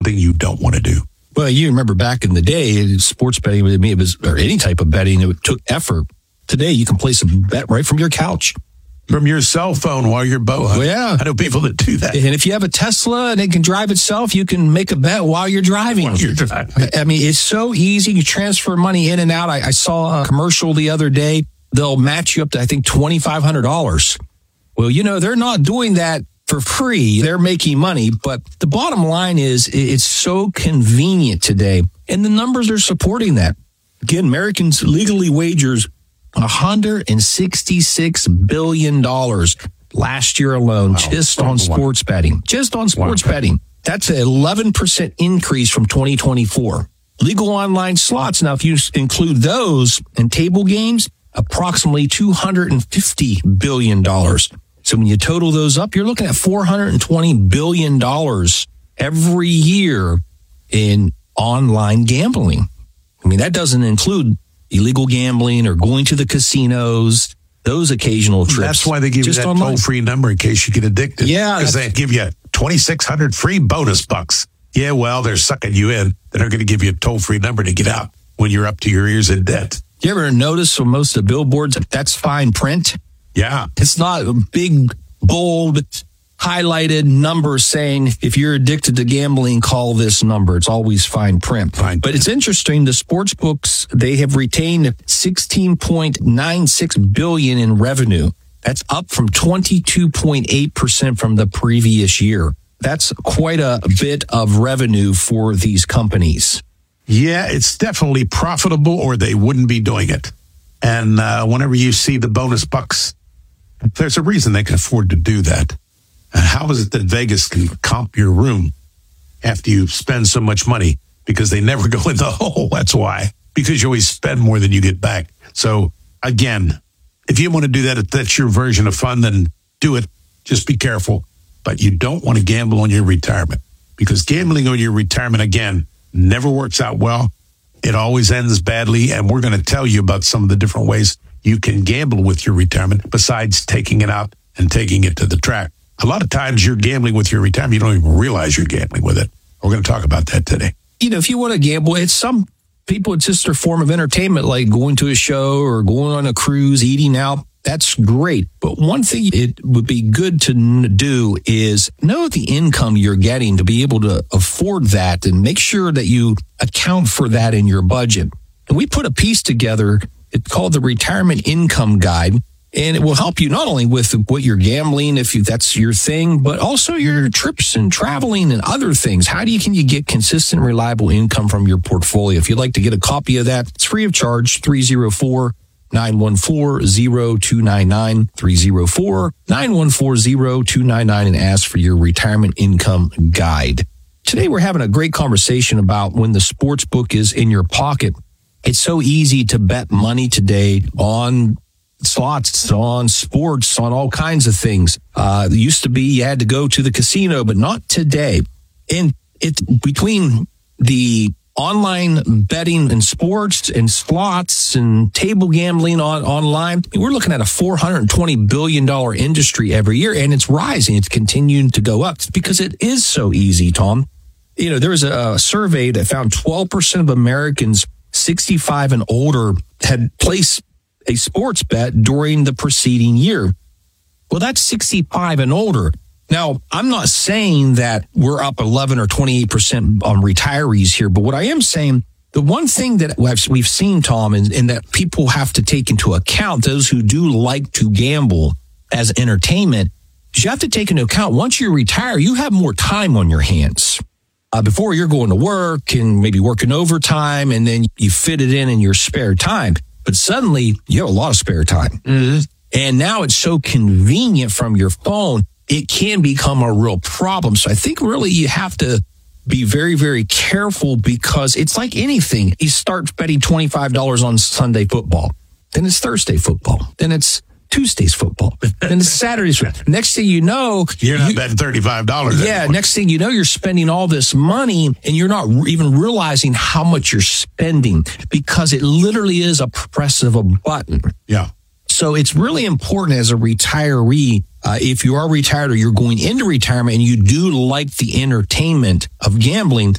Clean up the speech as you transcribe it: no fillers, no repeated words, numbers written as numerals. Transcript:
something you don't want to do. Well, you remember back in the day, sports betting, it was, or any type of betting, it took effort. Today, you can place a bet right from your couch. From your cell phone while you're boat hunting. Well, yeah. I know people that do that. And if you have a Tesla and it can drive itself, you can make a bet while you're driving. I mean, it's so easy. You transfer money in and out. I saw a commercial the other day. They'll match you up to, I think, $2,500. Well, they're not doing that for free. They're making money. But the bottom line is it's so convenient today. And the numbers are supporting that. Again, Americans legally wagers $166 billion last year alone, just on sports betting. Just on sports betting. That's an 11% increase from 2024. Legal online slots, now if you include those and table games, approximately $250 billion. So when you total those up, you're looking at $420 billion every year in online gambling. I mean, that doesn't include illegal gambling or going to the casinos, those occasional trips. That's why they give you that toll-free number in case you get addicted. Yeah. Because they give you 2,600 free bonus bucks. Yeah, well, they're sucking you in. They're going to give you a toll-free number to get out when you're up to your ears in debt. You ever notice on most of the billboards, that's fine print? Yeah. It's not a big, bold, highlighted number saying, if you're addicted to gambling, call this number. It's always fine print. But it's interesting, the sports books, they have retained $16.96 billion in revenue. That's up from 22.8% from the previous year. That's quite a bit of revenue for these companies. Yeah, it's definitely profitable or they wouldn't be doing it. And whenever you see the bonus bucks, there's a reason they can afford to do that. And how is it that Vegas can comp your room after you spend so much money? Because they never go in the hole. That's why. Because you always spend more than you get back. So, again, if you want to do that, if that's your version of fun, then do it. Just be careful. But you don't want to gamble on your retirement. Because gambling on your retirement, again, never works out well. It always ends badly. And we're going to tell you about some of the different ways you can gamble with your retirement besides taking it out and taking it to the track. A lot of times you're gambling with your retirement. You don't even realize you're gambling with it. We're going to talk about that today. If you want to gamble, it's some people, it's just their form of entertainment, like going to a show or going on a cruise, eating out. That's great. But one thing it would be good to do is know the income you're getting to be able to afford that and make sure that you account for that in your budget. And we put a piece together. It's called the Retirement Income Guide. And it will help you not only with what you're gambling, if that's your thing, but also your trips and traveling and other things. Can you get consistent, reliable income from your portfolio? If you'd like to get a copy of that, it's free of charge, 304-914-0299, 304-914-0299, and ask for your Retirement Income Guide. Today, we're having a great conversation about when the sports book is in your pocket. It's so easy to bet money today on slots, on sports, on all kinds of things. It used to be you had to go to the casino, but not today. And it's between the online betting and sports and slots and table gambling online, we're looking at a $420 billion industry every year, and it's rising. It's continuing to go up because it is so easy, Tom. There was a survey that found 12% of Americans 65 and older had placed a sports bet during the preceding year. Well, that's 65 and older. Now, I'm not saying that we're up 11 or 28% on retirees here, but what I am saying, the one thing that we've seen, Tom, and that people have to take into account, those who do like to gamble as entertainment, is you have to take into account, once you retire, you have more time on your hands. Before, you're going to work and maybe working overtime, and then you fit it in your spare time. But suddenly, you have a lot of spare time. Mm-hmm. And now it's so convenient from your phone, it can become a real problem. So I think really you have to be very, very careful, because it's like anything. You start betting $25 on Sunday football. Then it's Thursday football. Then it's Tuesday's football. Then it's Saturday's football. Next thing you know, you're not betting $35. Yeah. Anymore. Next thing you know, you're spending all this money and you're not even realizing how much you're spending, because it literally is a press of a button. Yeah. So it's really important as a retiree, if you are retired or you're going into retirement and you do like the entertainment of gambling,